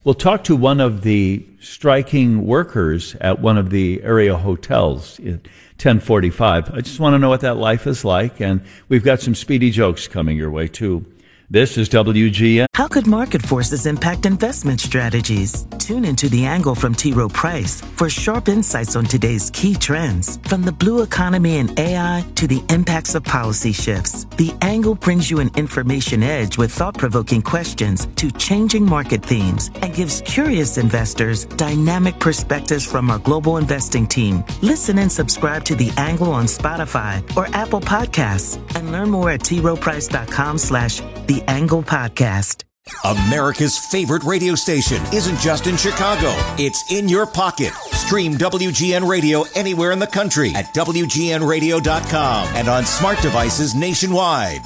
We'll talk to one of the striking workers at one of the area hotels at 10:45. I just want to know what that life is like, and we've got some speedy jokes coming your way, too. This is WGN. How could market forces impact investment strategies? Tune into The Angle from T. Rowe Price for sharp insights on today's key trends. From the blue economy and AI to the impacts of policy shifts, The Angle brings you an information edge with thought-provoking questions to changing market themes and gives curious investors dynamic perspectives from our global investing team. Listen and subscribe to The Angle on Spotify or Apple Podcasts and learn more at troweprice.com/The Angle Podcast. America's favorite radio station isn't just in Chicago. It's in your pocket. Stream WGN Radio anywhere in the country at WGNradio.com and on smart devices nationwide.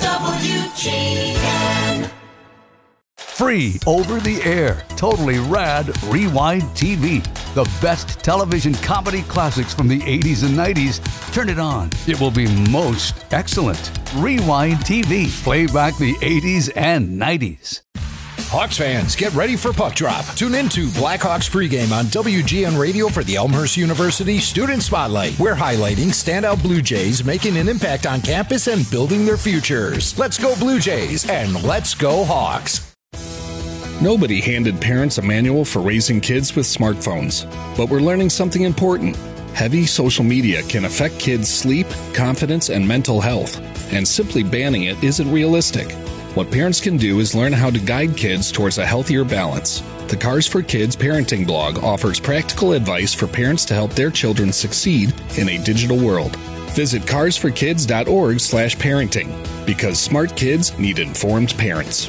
WGN. Free over the air, totally rad Rewind TV. The best television comedy classics from the 80s and 90s. Turn it on. It will be most excellent. Rewind TV. Play back the 80s and 90s. Hawks fans, get ready for Puck Drop. Tune into Blackhawks pregame on WGN Radio for the Elmhurst University Student Spotlight. We're highlighting standout Blue Jays making an impact on campus and building their futures. Let's go Blue Jays and let's go Hawks. Nobody handed parents a manual for raising kids with smartphones, but we're learning something important. Heavy social media can affect kids' sleep, confidence, and mental health, and simply banning it isn't realistic. What parents can do is learn how to guide kids towards a healthier balance. The Cars for Kids parenting blog offers practical advice for parents to help their children succeed in a digital world. Visit carsforkids.org/parenting, because smart kids need informed parents.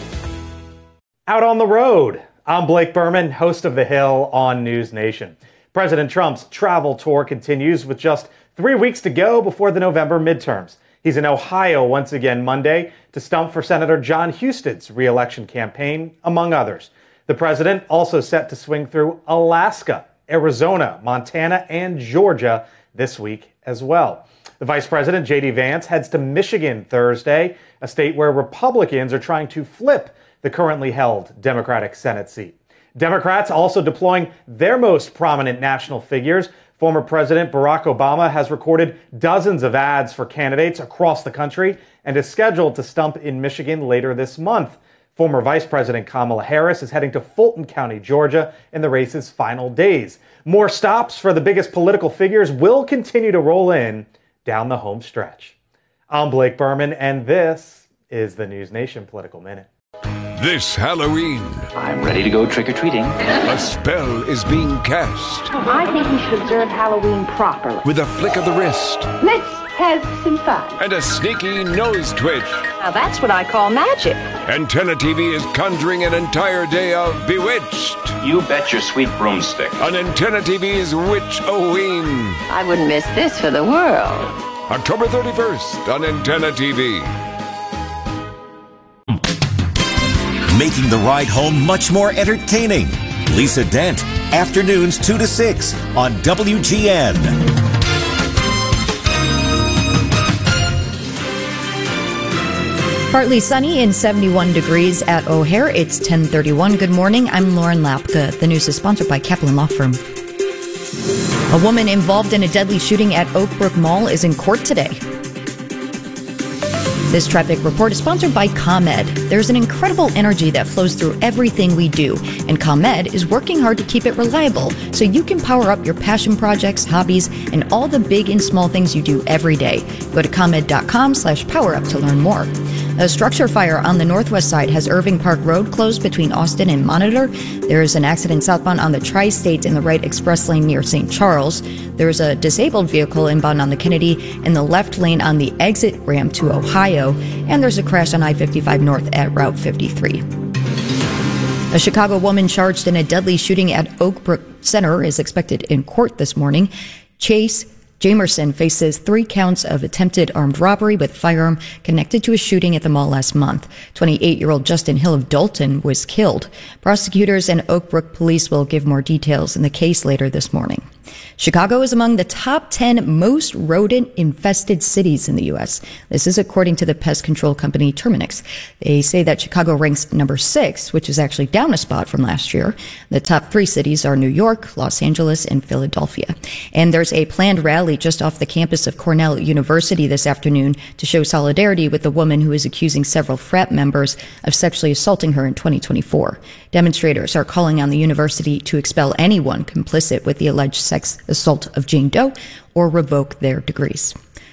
Out on the road, I'm Blake Berman, host of The Hill on News Nation. President Trump's travel tour continues with just 3 weeks to go before the November midterms. He's in Ohio once again Monday to stump for Senator John Huston's re-election campaign, among others. The president also set to swing through Alaska, Arizona, Montana, and Georgia this week as well. The Vice President, J.D. Vance, heads to Michigan Thursday, a state where Republicans are trying to flip the currently held Democratic Senate seat. Democrats also deploying their most prominent national figures. Former President Barack Obama has recorded dozens of ads for candidates across the country and is scheduled to stump in Michigan later this month. Former Vice President Kamala Harris is heading to Fulton County, Georgia, in the race's final days. More stops for the biggest political figures will continue to roll in down the home stretch. I'm Blake Berman, and this is the News Nation Political Minute. This Halloween, I'm ready to go trick-or-treating. A spell is being cast. I think we should observe Halloween properly. With a flick of the wrist. Let's have some fun. And a sneaky nose twitch. Now that's what I call magic. Antenna TV is conjuring an entire day of Bewitched. You bet your sweet broomstick. On Antenna TV's Witch-O-Ween. I wouldn't miss this for the world. October 31st on Antenna TV. Making the ride home much more entertaining. Lisa Dent, afternoons 2 to 6 on WGN. Partly sunny and 71 degrees at O'Hare. It's 10:31. Good morning. I'm Lauren Lapka. The news is sponsored by Kaplan Law Firm. A woman involved in a deadly shooting at Oakbrook Mall is in court today. This traffic report is sponsored by ComEd. There's an incredible energy that flows through everything we do, and ComEd is working hard to keep it reliable so you can power up your passion projects, hobbies, and all the big and small things you do every day. Go to ComEd.com/powerup to learn more. A structure fire on the northwest side has Irving Park Road closed between Austin and Monitor. There is an accident southbound on the Tri-State in the right express lane near St. Charles. There is a disabled vehicle inbound on the Kennedy in the left lane on the exit ramp to Ohio. And there's a crash on I-55 North at Route 53. A Chicago woman charged in a deadly shooting at Oakbrook Center is expected in court this morning. Chase Jamerson faces 3 counts of attempted armed robbery with firearm connected to a shooting at the mall last month. 28-year-old Justin Hill of Dalton was killed. Prosecutors and Oakbrook police will give more details in the case later this morning. Chicago is among the top 10 most rodent-infested cities in the U.S. This is according to the pest control company Terminix. They say that Chicago ranks number 6, which is actually down a spot from last year. The top 3 cities are New York, Los Angeles, and Philadelphia. And there's a planned rally just off the campus of Cornell University this afternoon to show solidarity with the woman who is accusing several frat members of sexually assaulting her in 2024. Demonstrators are calling on the university to expel anyone complicit with the alleged sex assault of Jane Doe or revoke their degrees.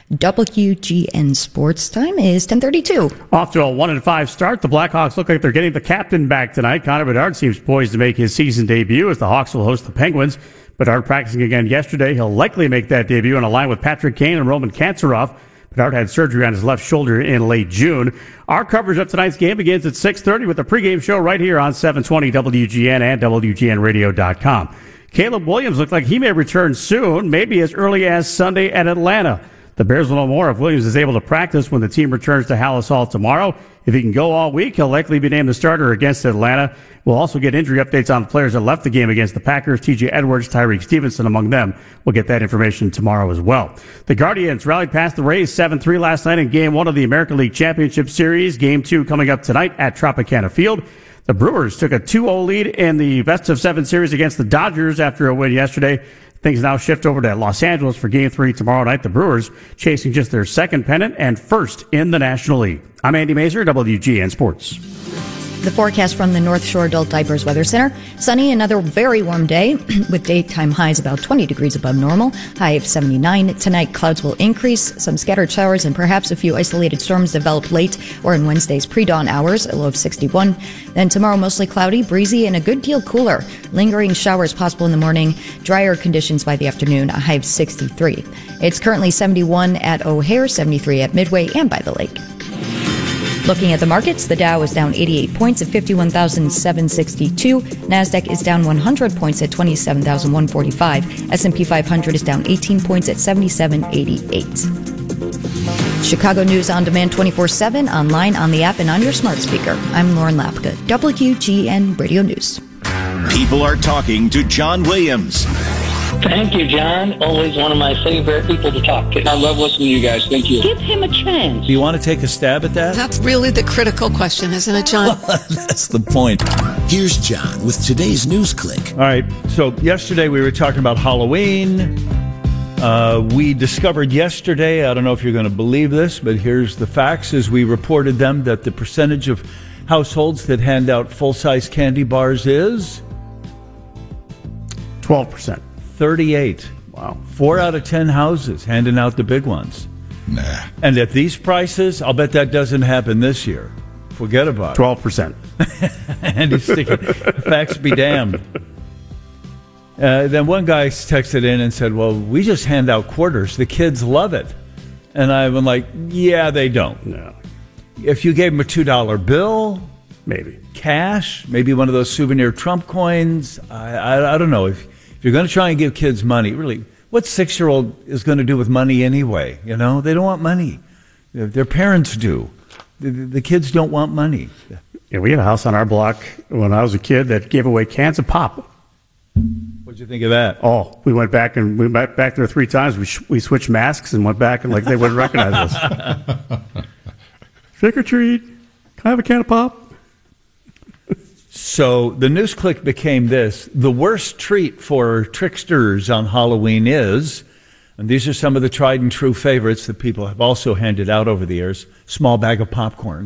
WGN Sports time is 10:32. Off to a 1-5 start. The Blackhawks look like they're getting the captain back tonight. Connor Bedard seems poised to make his season debut as the Hawks will host the Penguins. Bedard practicing again yesterday. He'll likely make that debut on a line with Patrick Kane and Roman Kantsarov. Bedard had surgery on his left shoulder in late June. Our coverage of tonight's game begins at 6:30 with the pregame show right here on 720 WGN and WGNradio.com. Caleb Williams looked like he may return soon, maybe as early as Sunday at Atlanta. The Bears will know more if Williams is able to practice when the team returns to Halas Hall tomorrow. If he can go all week, he'll likely be named the starter against Atlanta. We'll also get injury updates on the players that left the game against the Packers. TJ Edwards, Tyreek Stevenson among them. We'll get that information tomorrow as well. The Guardians rallied past the Rays 7-3 last night in Game 1 of the American League Championship Series. Game 2 coming up tonight at Tropicana Field. The Brewers took a 2-0 lead in the best-of-7 series against the Dodgers after a win yesterday. Things now shift over to Los Angeles for Game 3 tomorrow night. The Brewers chasing just their second pennant and first in the National League. I'm Andy Mazur, WGN Sports. The forecast from the North Shore Adult Diapers Weather Center. Sunny, another very warm day with daytime highs about 20 degrees above normal. High of 79. Tonight, clouds will increase. Some scattered showers and perhaps a few isolated storms develop late or in Wednesday's pre-dawn hours. A low of 61. Then tomorrow, mostly cloudy, breezy, and a good deal cooler. Lingering showers possible in the morning. Drier conditions by the afternoon. A high of 63. It's currently 71 at O'Hare, 73 at Midway, and by the lake. Looking at the markets, the Dow is down 88 points at 51,762. NASDAQ is down 100 points at 27,145. S&P 500 is down 18 points at 7788. Chicago News on Demand 24/7, online, on the app, and on your smart speaker. I'm Lauren Lapka, WGN Radio News. People are talking to John Williams. Thank you, John. Always one of my favorite people to talk to. I love listening to you guys. Thank you. Give him a chance. Do you want to take a stab at that? That's really the critical question, isn't it, John? That's the point. Here's John with today's News Click. All right. So yesterday we were talking about Halloween. We discovered yesterday, I don't know if you're going to believe this, but here's the facts as we reported them, that the percentage of households that hand out full-size candy bars is 12%. 38. Wow. 4 out of 10 houses handing out the big ones. Nah. And at these prices, I'll bet that doesn't happen this year. Forget about 12%. And he's sticking. Facts be damned. Then one guy texted in and said, well, we just hand out quarters. The kids love it. And I'm like, yeah, they don't. No. If you gave them a $2 bill, maybe cash, maybe one of those souvenir Trump coins, I don't know. If you're going to try and give kids money, really, what 6-year-old is going to do with money anyway? You know, they don't want money. Their parents do. The kids don't want money. Yeah, we had a house on our block when I was a kid that gave away cans of pop. What'd you think of that? Oh, we went back there 3 times. We switched masks and went back and like they wouldn't recognize us. Trick or treat. Can I have a can of pop? So the news click became this: the worst treat for tricksters on Halloween is, and these are some of the tried and true favorites that people have also handed out over the years: small bag of popcorn,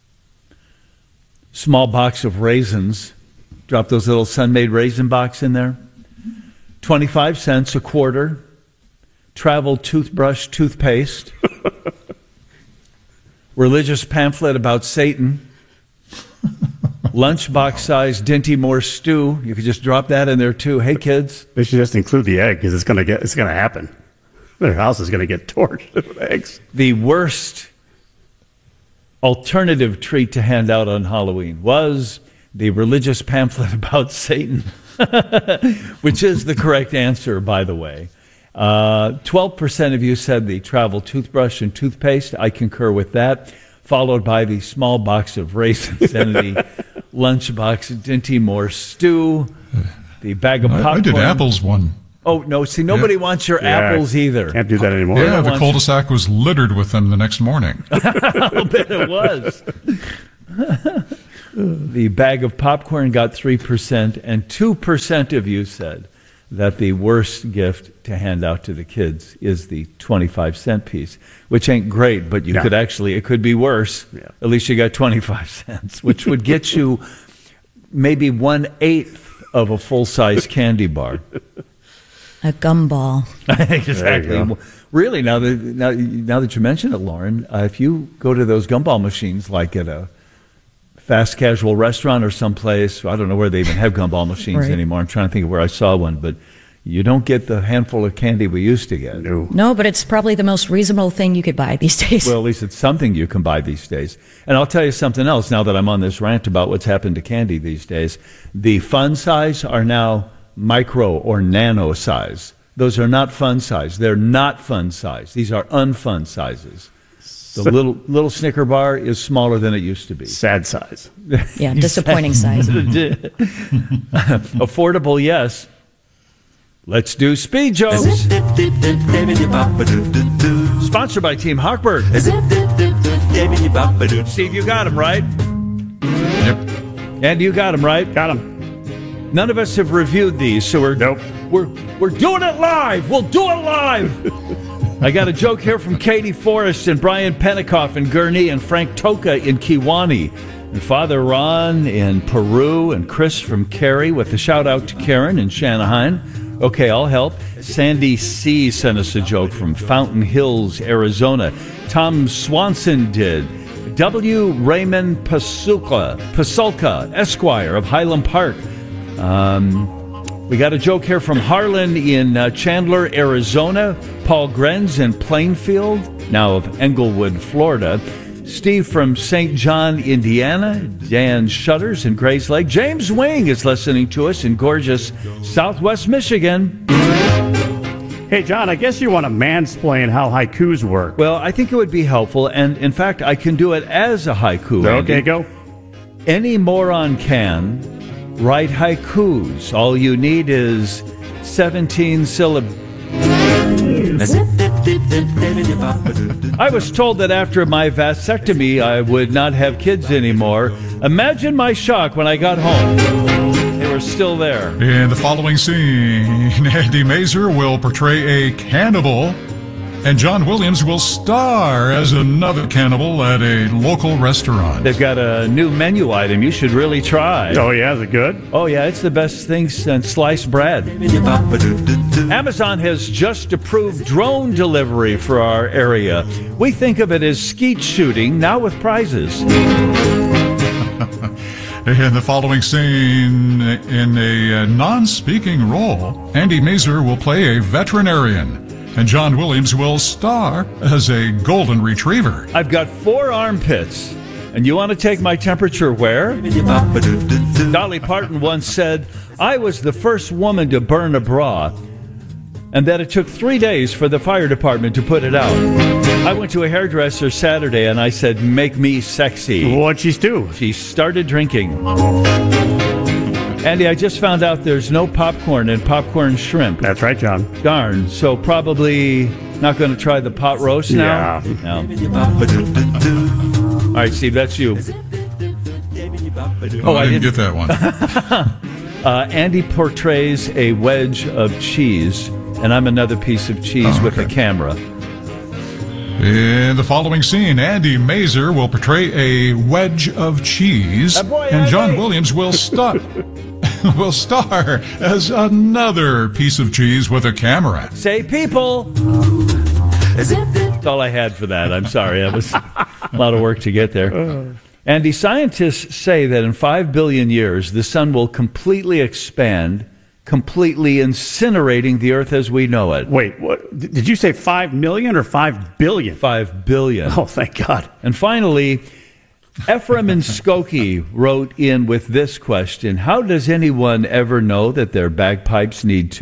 small box of raisins, drop those little Sun-Made raisin box in there, 25 cents, a quarter, travel toothbrush, toothpaste, religious pamphlet about Satan, lunchbox-sized Dinty Moore stew. You could just drop that in there too. Hey, kids, they should just include the egg because it's going to happen. Their house is going to get torched with eggs. The worst alternative treat to hand out on Halloween was the religious pamphlet about Satan, which is the correct answer, by the way. 12% of you said the travel toothbrush and toothpaste. I concur with that. Followed by the small box of raisins and the lunchbox Dinty Moore stew, the bag of popcorn. I did apples one Oh, no. See, nobody wants your apples either. Can't do that anymore. Yeah, the cul-de-sac was littered with them the next morning. I'll bet it was. The bag of popcorn got 3%, and 2% of you said that the worst gift to hand out to the kids is the 25-cent piece, which ain't great, but you could actually, it could be worse. Yeah. At least you got 25 cents, which would get you maybe 1/8 of a full-size candy bar. A gumball. Exactly. Really, now that you mention it, Lauren, if you go to those gumball machines, like at a fast casual restaurant or someplace, I don't know where they even have gumball machines anymore. I'm trying to think of where I saw one, but you don't get the handful of candy we used to get. No, but it's probably the most reasonable thing you could buy these days. Well, at least it's something you can buy these days. And I'll tell you something else now that I'm on this rant about what's happened to candy these days. The fun size are now micro or nano size. Those are not fun size. They're not fun size. These are unfun sizes. The little Snicker bar is smaller than it used to be. Sad size. Yeah, disappointing size. Affordable, yes. Let's do Speed Jokes. Sponsored by Team Hochberg. Steve, you got him, right? Yep. And you got him, right? Got him. None of us have reviewed these, so we're doing it live. We'll do it live. I got a joke here from Katie Forrest and Brian Penikoff in Gurnee and Frank Toka in Kiwani. And Father Ron in Peru and Chris from Cary with a shout out to Karen in Shanahan. Okay, I'll help. Sandy C. sent us a joke from Fountain Hills, Arizona. Tom Swanson did. W. Raymond Pasulka, Esquire of Highland Park. We got a joke here from Harlan in Chandler, Arizona. Paul Grenz in Plainfield, now of Englewood, Florida. Steve from St. John, Indiana. Dan Shutters in Grays Lake. James Wing is listening to us in gorgeous Southwest Michigan. Hey, John, I guess you want to mansplain how haikus work. Well, I think it would be helpful, and in fact, I can do it as a haiku. Okay, Andy. Go. Any moron can write haikus. All you need is 17 syllables. I was told that after my vasectomy, I would not have kids anymore. Imagine my shock when I got home. They were still there. In the following scene, Andy Mazer will portray a cannibal, and John Williams will star as another cannibal at a local restaurant. They've got a new menu item you should really try. Oh, yeah? Is it good? Oh, yeah. It's the best thing since sliced bread. Amazon has just approved drone delivery for our area. We think of it as skeet shooting, now with prizes. In the following scene, in a non-speaking role, Andy Mazer will play a veterinarian, and John Williams will star as a golden retriever. I've got 4 armpits, and you want to take my temperature where? Dolly Parton once said, I was the first woman to burn a bra, and that it took 3 days for the fire department to put it out. I went to a hairdresser Saturday, and I said, make me sexy. What'd she do? She started drinking. Andy, I just found out there's no popcorn in popcorn shrimp. That's right, John. Darn. So probably not going to try the pot roast now? Yeah. No. All right, Steve, that's you. Oh, I didn't get that one. Andy portrays a wedge of cheese, and I'm another piece of cheese with a camera. In the following scene, Andy Mazer will portray a wedge of cheese, and John Williams will star as another piece of cheese with a camera. Say people. That's all I had for that. I'm sorry. That was a lot of work to get there. Andy, scientists say that in 5 billion years, the sun will completely expand, completely incinerating the earth as we know it. Wait, what? Did you say 5 million or 5 billion? 5 billion. Oh, thank God. And finally, Ephraim and Skokie wrote in with this question: how does anyone ever know that their bagpipes need